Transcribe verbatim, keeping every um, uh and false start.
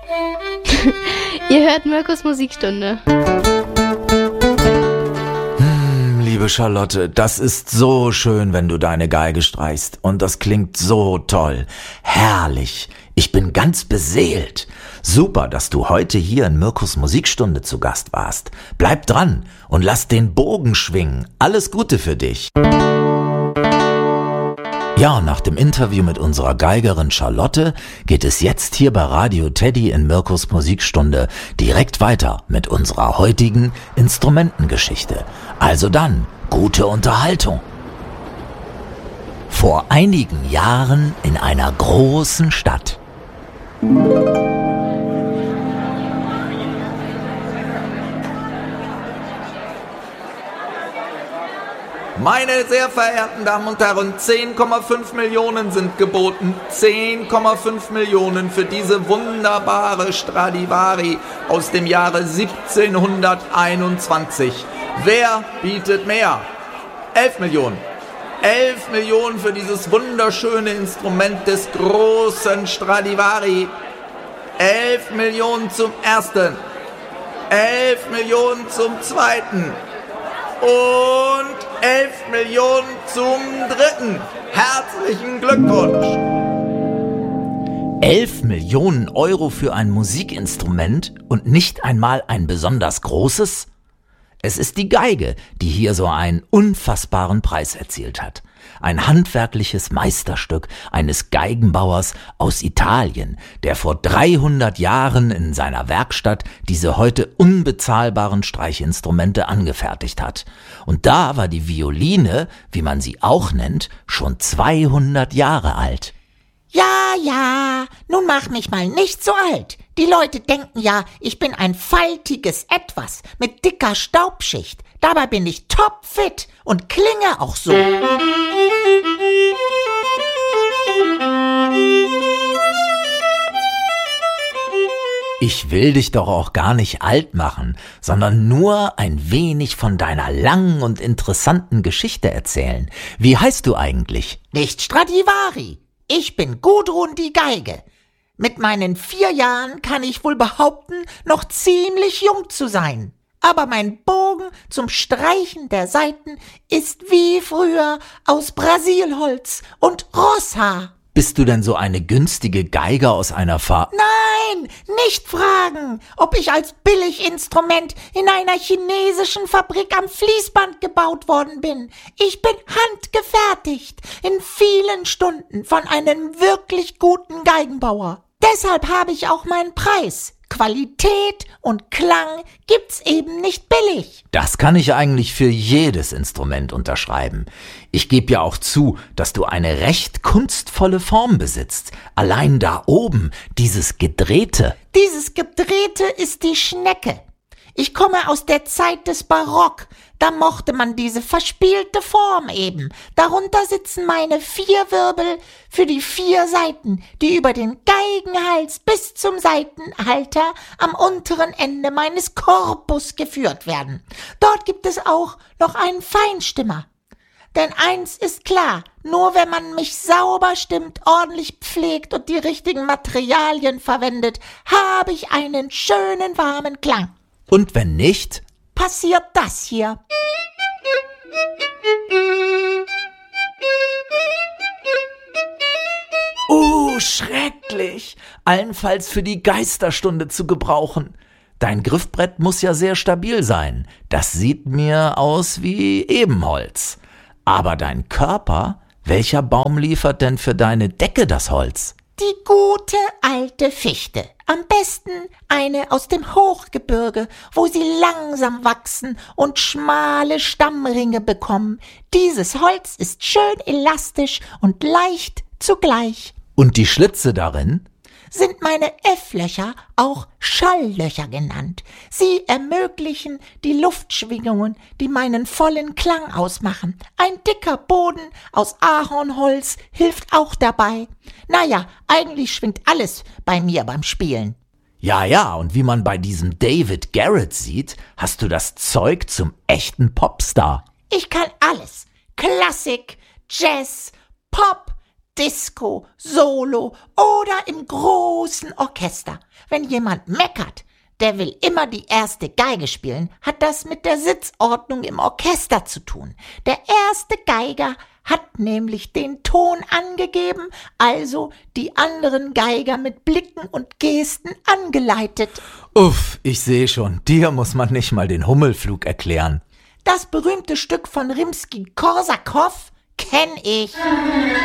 Ihr hört Mirkus Musikstunde. Hm, liebe Charlotte, das ist so schön, wenn du deine Geige streichst. Und das klingt so toll. Herrlich. Ich bin ganz beseelt. Super, dass du heute hier in Mirkus Musikstunde zu Gast warst. Bleib dran und lass den Bogen schwingen. Alles Gute für dich. Ja, und nach dem Interview mit unserer Geigerin Charlotte geht es jetzt hier bei Radio Teddy in Mirkus Musikstunde direkt weiter mit unserer heutigen Instrumentengeschichte. Also dann, gute Unterhaltung. Vor einigen Jahren in einer großen Stadt. Meine sehr verehrten Damen und Herren, zehn Komma fünf Millionen sind geboten. zehn Komma fünf Millionen für diese wunderbare Stradivari aus dem Jahre siebzehnhunderteinundzwanzig. Wer bietet mehr? elf Millionen. elf Millionen für dieses wunderschöne Instrument des großen Stradivari. elf Millionen zum ersten. elf Millionen zum zweiten. Und elf Millionen zum dritten. Herzlichen Glückwunsch. elf Millionen Euro für ein Musikinstrument und nicht einmal ein besonders großes? Es ist die Geige, die hier so einen unfassbaren Preis erzielt hat. Ein handwerkliches Meisterstück eines Geigenbauers aus Italien, der vor dreihundert Jahren in seiner Werkstatt diese heute unbezahlbaren Streichinstrumente angefertigt hat. Und da war die Violine, wie man sie auch nennt, schon zweihundert Jahre alt. Ja, ja, nun mach mich mal nicht so alt. Die Leute denken ja, ich bin ein faltiges Etwas mit dicker Staubschicht. Dabei bin ich topfit und klinge auch so. Ich will dich doch auch gar nicht alt machen, sondern nur ein wenig von deiner langen und interessanten Geschichte erzählen. Wie heißt du eigentlich? Nicht Stradivari. Ich bin Gudrun die Geige. Mit meinen vier Jahren kann ich wohl behaupten, noch ziemlich jung zu sein. Aber mein Bogen zum Streichen der Saiten ist wie früher aus Brasilholz und Rosshaar. Bist du denn so eine günstige Geige aus einer Fa... Nein, nicht fragen, ob ich als Billiginstrument in einer chinesischen Fabrik am Fließband gebaut worden bin. Ich bin handgefertigt, in vielen Stunden von einem wirklich guten Geigenbauer. Deshalb habe ich auch meinen Preis. Qualität und Klang gibt's eben nicht billig. Das kann ich eigentlich für jedes Instrument unterschreiben. Ich gebe ja auch zu, dass du eine recht kunstvolle Form besitzt. Allein da oben, dieses Gedrehte. Dieses Gedrehte ist die Schnecke. Ich komme aus der Zeit des Barock. Da mochte man diese verspielte Form eben. Darunter sitzen meine vier Wirbel für die vier Saiten, die über den Geigenhals bis zum Saitenhalter am unteren Ende meines Korpus geführt werden. Dort gibt es auch noch einen Feinstimmer. Denn eins ist klar, nur wenn man mich sauber stimmt, ordentlich pflegt und die richtigen Materialien verwendet, habe ich einen schönen warmen Klang. Und wenn nicht, passiert das hier. Oh, schrecklich! Allenfalls für die Geisterstunde zu gebrauchen. Dein Griffbrett muss ja sehr stabil sein. Das sieht mir aus wie Ebenholz. Aber dein Körper, welcher Baum liefert denn für deine Decke das Holz? Die gute alte Fichte. Am besten eine aus dem Hochgebirge, wo sie langsam wachsen und schmale Stammringe bekommen. Dieses Holz ist schön elastisch und leicht zugleich. Und die Schlitze darin? Sind meine F-Löcher auch Schalllöcher genannt. Sie ermöglichen die Luftschwingungen, die meinen vollen Klang ausmachen. Ein dicker Boden aus Ahornholz hilft auch dabei. Naja, eigentlich schwingt alles bei mir beim Spielen. Ja, ja, und wie man bei diesem David Garrett sieht, hast du das Zeug zum echten Popstar. Ich kann alles. Klassik, Jazz, Pop, Disco, Solo oder im großen Orchester. Wenn jemand meckert, der will immer die erste Geige spielen, hat das mit der Sitzordnung im Orchester zu tun. Der erste Geiger hat nämlich den Ton angegeben, also die anderen Geiger mit Blicken und Gesten angeleitet. Uff, ich sehe schon, dir muss man nicht mal den Hummelflug erklären. Das berühmte Stück von Rimski-Korsakow kenn ich.